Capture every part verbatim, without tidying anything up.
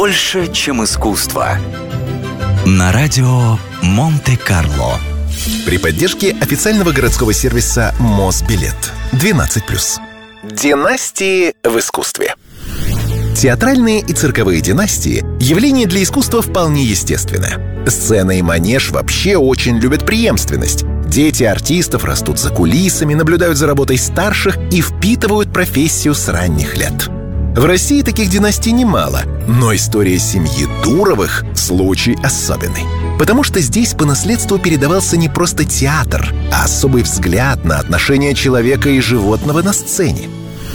Больше, чем искусство. На радио Монте-Карло. При поддержке официального городского сервиса Мосбилет. двенадцать плюс. Династии в искусстве. Театральные и цирковые династии – явление для искусства вполне естественное. Сцена и манеж вообще очень любят преемственность. Дети артистов растут за кулисами, наблюдают за работой старших и впитывают профессию с ранних лет. В России таких династий немало, но история семьи Дуровых – случай особенный. Потому что здесь по наследству передавался не просто театр, а особый взгляд на отношения человека и животного на сцене.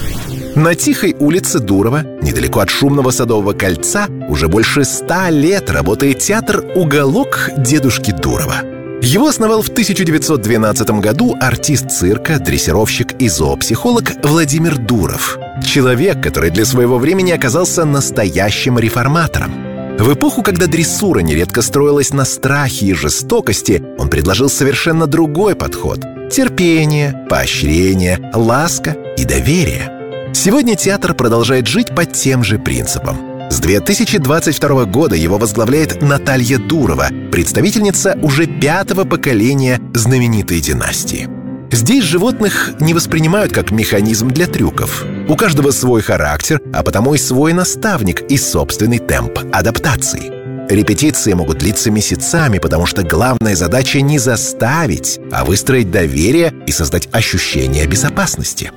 На Тихой улице Дурова, недалеко от шумного Садового кольца, уже больше ста лет работает театр «Уголок дедушки Дурова». Его основал в тысяча девятьсот двенадцатом году артист цирка, дрессировщик и зоопсихолог Владимир Дуров. Человек, который для своего времени оказался настоящим реформатором. В эпоху, когда дрессура нередко строилась на страхе и жестокости, он предложил совершенно другой подход – терпение, поощрение, ласка и доверие. Сегодня театр продолжает жить по тем же принципам. С две тысячи двадцать второго года его возглавляет Наталья Дурова, представительница уже пятого поколения знаменитой династии. Здесь животных не воспринимают как механизм для трюков. У каждого свой характер, а потому и свой наставник и собственный темп адаптации. Репетиции могут длиться месяцами, потому что главная задача не заставить, а выстроить доверие и создать ощущение безопасности.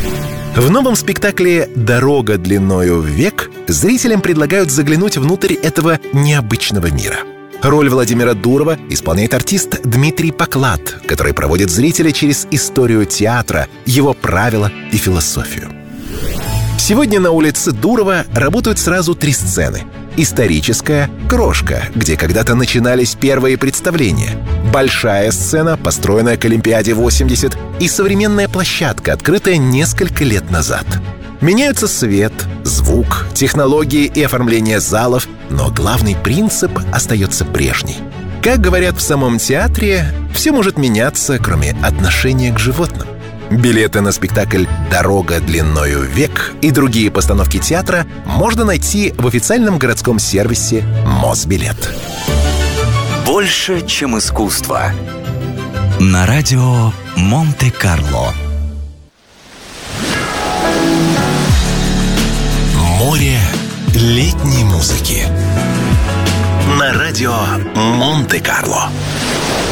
В новом спектакле «Дорога длиною в век» зрителям предлагают заглянуть внутрь этого необычного мира. Роль Владимира Дурова исполняет артист Дмитрий Поклад, который проводит зрителя через историю театра, его правила и философию. Сегодня на улице Дурова работают сразу три сцены. Историческая «Крошка», где когда-то начинались первые представления. Большая сцена, построенная к Олимпиаде восемьдесят, и современная площадка, открытая несколько лет назад. Меняются свет, звук, технологии и оформление залов, но главный принцип остается прежний. Как говорят в самом театре, все может меняться, кроме отношения к животным. Билеты на спектакль «Дорога длиною в век» и другие постановки театра можно найти в официальном городском сервисе Мосбилет. Больше, чем искусство. На радио Монте-Карло. Море летней музыки. На радио Монте-Карло.